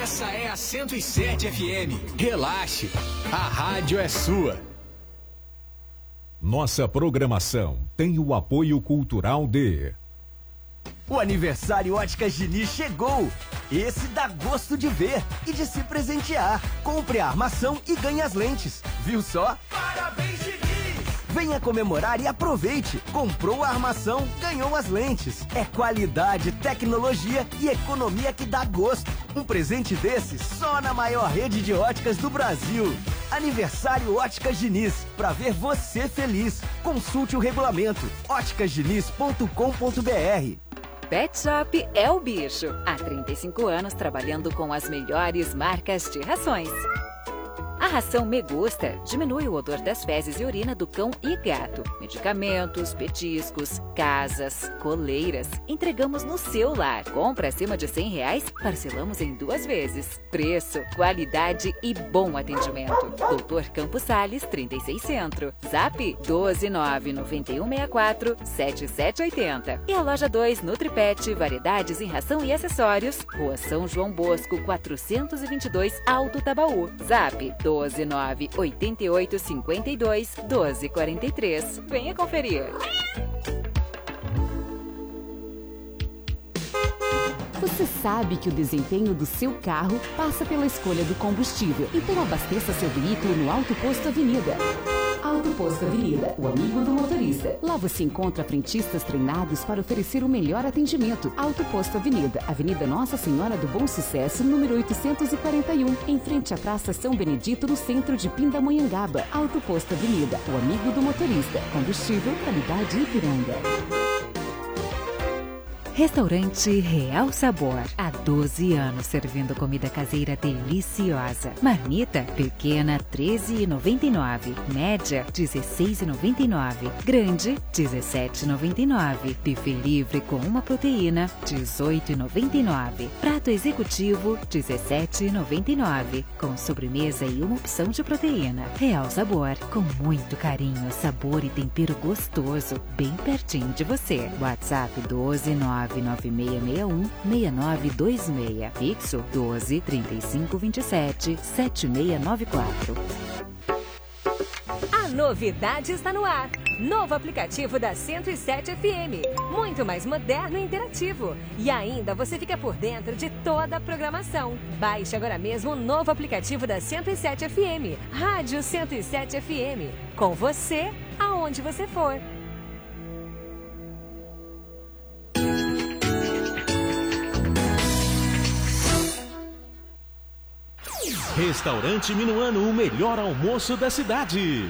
Essa é a 107 FM. Relaxe, a rádio é sua. Nossa programação tem o apoio cultural de... O aniversário Óticas Diniz chegou! Esse dá gosto de ver e de se presentear. Compre a armação e ganhe as lentes. Viu só? Parabéns, Diniz! Venha comemorar e aproveite. Comprou a armação, ganhou as lentes. É qualidade, tecnologia e economia que dá gosto. Um presente desse só na maior rede de óticas do Brasil. Aniversário Óticas Diniz, pra ver você feliz. Consulte o regulamento óticasdiniz.com.br. Pet Shop é o bicho. Há 35 anos trabalhando com as melhores marcas de rações. A ração Me Gusta diminui o odor das fezes e urina do cão e gato. Medicamentos, petiscos, casas, coleiras. Entregamos no seu lar. Compra acima de R$100, parcelamos em 2 vezes. Preço, qualidade e bom atendimento. Doutor Campos Sales, 36 Centro. Zap 12991647780. E a loja 2 Nutripet, variedades em ração e acessórios. Rua São João Bosco, 422, Alto Tabaú. Zap 12988521243. Venha conferir. Você sabe que o desempenho do seu carro passa pela escolha do combustível. Então abasteça seu veículo no Auto Posto Avenida. Auto Posto Avenida, o amigo do motorista. Lá você encontra frentistas treinados para oferecer o melhor atendimento. Auto Posto Avenida, Avenida Nossa Senhora do Bom Sucesso, número 841, em frente à Praça São Benedito, no centro de Pindamonhangaba. Auto Posto Avenida, o amigo do motorista. Combustível, qualidade Ipiranga. Restaurante Real Sabor. Há 12 anos servindo comida caseira deliciosa. Marmita pequena R$13,99. Média R$16,99. Grande R$17,99. Buffet livre com uma proteína R$18,99. Prato executivo R$17,99. Com sobremesa e uma opção de proteína. Real Sabor, com muito carinho, sabor e tempero gostoso, bem pertinho de você. WhatsApp 12996616926. Fixo 1235277694. A novidade está no ar. Novo aplicativo da 107 FM. Muito mais moderno e interativo. E ainda você fica por dentro de toda a programação. Baixe agora mesmo o novo aplicativo da 107 FM. Rádio 107 FM. Com você, aonde você for. Restaurante Minuano, o melhor almoço da cidade.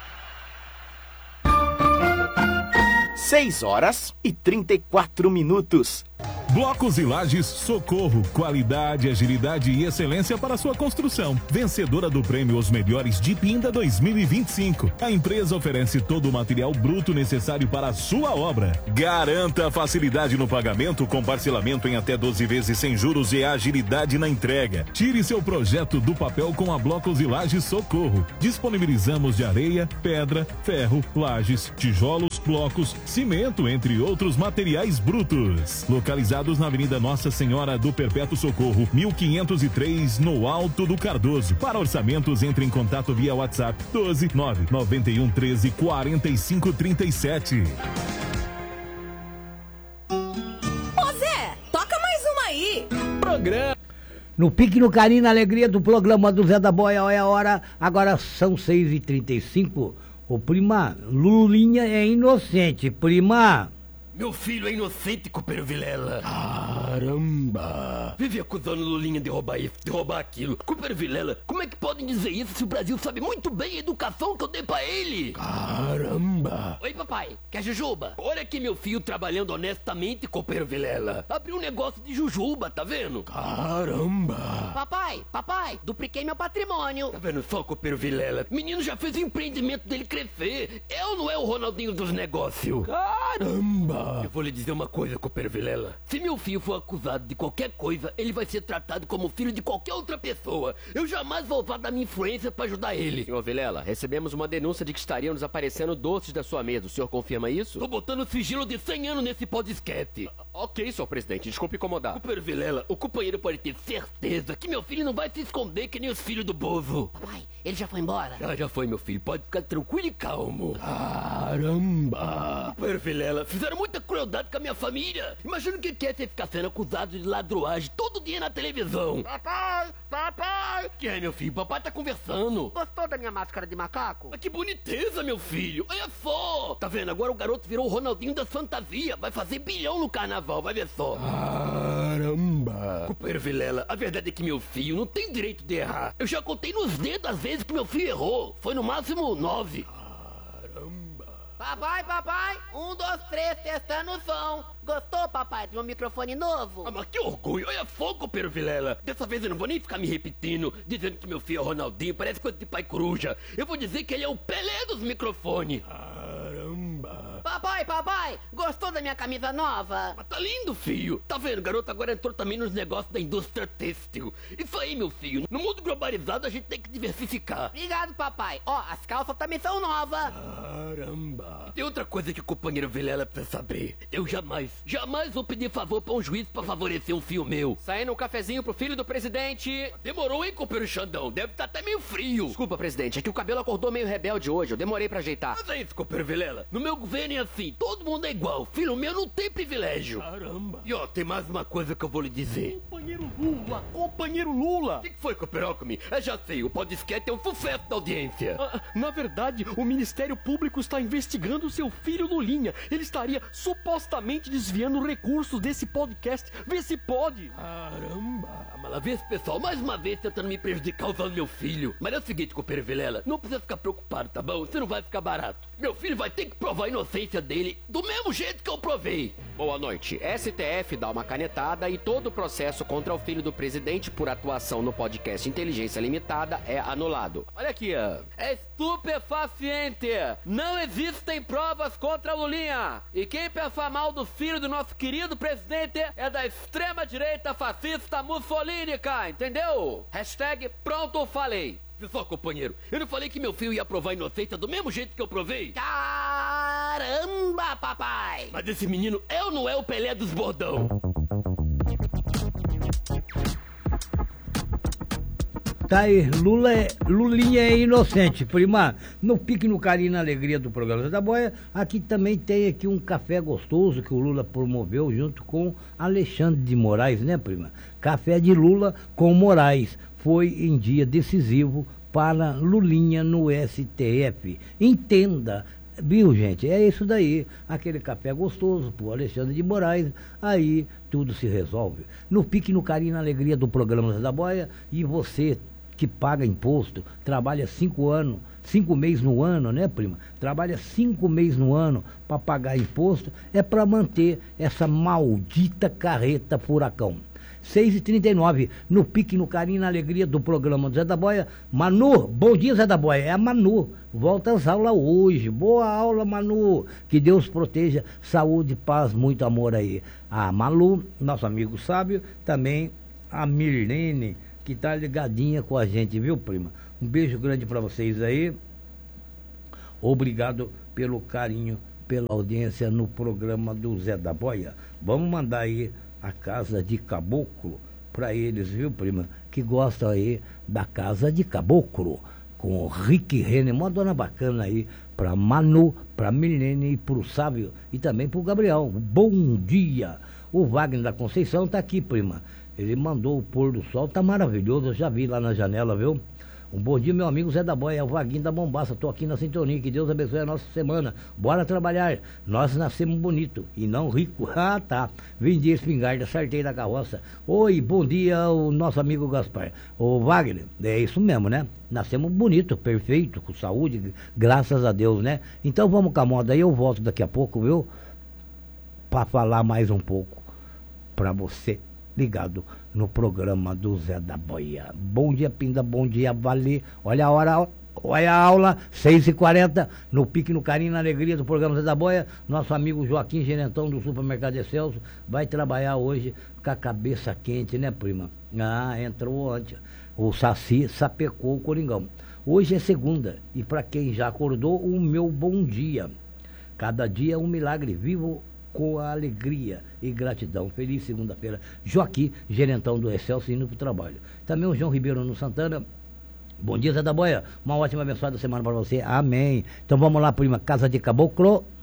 6h34. Blocos e Lajes Socorro, qualidade, agilidade e excelência para sua construção. Vencedora do prêmio Os Melhores de Pinda 2025. A empresa oferece todo o material bruto necessário para a sua obra. Garanta a facilidade no pagamento com parcelamento em até 12 vezes sem juros e agilidade na entrega. Tire seu projeto do papel com a Blocos e Lajes Socorro. Disponibilizamos de areia, pedra, ferro, lajes, tijolos, blocos, cimento, entre outros materiais brutos. Localizados na Avenida Nossa Senhora do Perpétuo Socorro, 1503, no Alto do Cardoso. Para orçamentos, entre em contato via WhatsApp 12 991 13 45 37. Ô Zé, toca mais uma aí. Programa. No pique, no carinho, na alegria do programa do Zé da Boia, é a hora. Agora são 6h35. Ô prima, Lulinha é inocente, prima. Meu filho é inocente, Cooper Vilela. Caramba! Vive acusando Lulinha de roubar isso, de roubar aquilo. Cooper Vilela, como é que podem dizer isso se o Brasil sabe muito bem a educação que eu dei pra ele? Caramba! Oi, papai, quer jujuba? Olha aqui meu filho trabalhando honestamente, Cooper Vilela. Abriu um negócio de jujuba, tá vendo? Caramba! Papai, dupliquei meu patrimônio. Tá vendo só, Cooper Vilela? Menino já fez o empreendimento dele crescer. Eu não é o Ronaldinho dos negócios. Caramba! Eu vou lhe dizer uma coisa, Cooper Vilela. Se meu filho for acusado de qualquer coisa, ele vai ser tratado como filho de qualquer outra pessoa. Eu jamais vou usar da minha influência pra ajudar ele. Senhor Vilela, recebemos uma denúncia de que estariam desaparecendo doces da sua mesa. O senhor confirma isso? Tô botando sigilo de 100 anos nesse podcast. Ok, senhor presidente, desculpe incomodar. Cooper Vilela, o companheiro pode ter certeza que meu filho não vai se esconder que nem os filhos do Bozo. Papai, ele já foi embora? Já foi, meu filho. Pode ficar tranquilo e calmo. Caramba! Cooper Vilela, fizeram muita crueldade com a minha família. Imagina o que é você ficar sendo acusado de ladroagem todo dia na televisão. Papai! Que é, meu filho? Papai tá conversando. Gostou da minha máscara de macaco? Mas que boniteza, meu filho. Olha só. Tá vendo? Agora o garoto virou o Ronaldinho das fantasias. Vai fazer bilhão no carnaval, vai ver só. Caramba! Cooper Vilela, a verdade é que meu filho não tem direito de errar. Eu já contei nos dedos as vezes que meu filho errou. Foi no máximo 9. Papai! 1, 2, 3, testando o som. Gostou, papai, de um microfone novo? Ah, mas que orgulho. Olha só, Cooper Vilela. Dessa vez eu não vou nem ficar me repetindo, dizendo que meu filho é o Ronaldinho, parece coisa de pai coruja. Eu vou dizer que ele é o Pelé dos microfones. Caramba! Papai, gostou da minha camisa nova? Mas tá lindo, filho. Tá vendo, garoto? Agora entrou também nos negócios da indústria têxtil. Isso aí, meu filho. No mundo globalizado a gente tem que diversificar. Obrigado, papai. Ó, as calças também são novas. Caramba. E tem outra coisa que o companheiro Vilela precisa saber. Eu jamais vou pedir favor pra um juiz pra favorecer um filho meu. Saindo um cafezinho pro filho do presidente. Demorou, hein, companheiro Xandão? Deve estar até meio frio. Desculpa, presidente, é que o cabelo acordou meio rebelde hoje. Eu demorei pra ajeitar. Mas é isso, companheiro Vilela. No meu governo é assim, todo mundo é igual. Filho meu não tem privilégio. Caramba. E ó, tem mais uma coisa que eu vou lhe dizer. Companheiro Lula! O que foi, companheiro Alckmin? Eu já sei, o podcast é um sucesso da audiência. Na verdade, o Ministério Público está investigando o seu filho Lulinha. Ele estaria supostamente desviando recursos desse podcast. Vê se pode! Caramba! Mas lá vê esse pessoal mais uma vez tentando me prejudicar usando meu filho. Mas é o seguinte, companheiro Vilela, não precisa ficar preocupado, tá bom? Você não vai ficar barato. Meu filho vai ter que provar a inocência dele do mesmo jeito que eu provei. Boa noite. STF dá uma canetada e todo o processo contra o filho do presidente por atuação no podcast Inteligência Limitada é anulado. Olha aqui, é estupefaciente. Não existem provas contra o Lulinha. E quem pensar mal do filho do nosso querido presidente é da extrema direita fascista mussolínica, entendeu? Hashtag pronto falei. Viu só, companheiro? Eu não falei que meu filho ia provar a inocência do mesmo jeito que eu provei? Caramba, papai! Mas esse menino é ou não é o Pelé dos bordão? Tá aí, Lulinha é inocente, prima. No pique, no carinho, na alegria do programa Zé da Boia, aqui também tem aqui um café gostoso que o Lula promoveu junto com Alexandre de Moraes, né, prima? Café de Lula com Moraes. Foi em dia decisivo para Lulinha no STF. Entenda, viu, gente? É isso daí. Aquele café gostoso pro Alexandre de Moraes, aí tudo se resolve. No pique, no carinho, na alegria do programa Zé da Boia, e você que paga imposto, trabalha 5 meses no ano, né, prima? Trabalha 5 meses no ano para pagar imposto, é para manter essa maldita carreta furacão. 6h39, no pique, no carinho, na alegria do programa do Zé da Boia. Manu, bom dia, Zé da Boia. É a Manu, volta às aulas hoje. Boa aula, Manu. Que Deus proteja, saúde, paz, muito amor aí. A Malu, nosso amigo sábio, também a Mirlene, que tá ligadinha com a gente, viu, prima? Um beijo grande para vocês aí. Obrigado pelo carinho, pela audiência no programa do Zé da Boia. Vamos mandar aí a Casa de Caboclo para eles, viu, prima? Que gostam aí da Casa de Caboclo, com o Rick Renner, uma dona bacana aí, para Manu, para Milene e pro Sábio e também pro Gabriel. Bom dia! O Wagner da Conceição tá aqui, prima. Ele mandou o pôr do sol, tá maravilhoso, eu já vi lá na janela, viu? Um bom dia, meu amigo Zé da Boia, é o Vaguinho da Mombaça, tô aqui na sintonia, que Deus abençoe a nossa semana. Bora trabalhar, nós nascemos bonito e não rico. Ah, tá, vendi a espingarda, sartei da carroça. Oi, bom dia, o nosso amigo Gaspar. Ô Wagner, é isso mesmo, né? Nascemos bonito, perfeito, com saúde, graças a Deus, né? Então vamos com a moda aí, eu volto daqui a pouco, viu? Pra falar mais um pouco pra você ligado no programa do Zé da Boia. Bom dia, Pinda, bom dia, Vale. Olha a hora, Vai a aula, 6h40, no pique, no carinho, na alegria do programa Zé da Boia. Nosso amigo Joaquim Gerentão do Supermercado Excelso vai trabalhar hoje com a cabeça quente, né, prima? Entrou antes. O Saci sapecou o Coringão. Hoje é segunda e para quem já acordou, o meu bom dia. Cada dia é um milagre, vivo com a alegria e gratidão. Feliz segunda-feira. Joaquim Gerentão do Excelso indo para o trabalho. Também o João Ribeiro no Santana. Bom dia, Zé da Boia. Uma ótima abençoada semana para você. Amém. Então vamos lá, prima. Casa de Caboclo.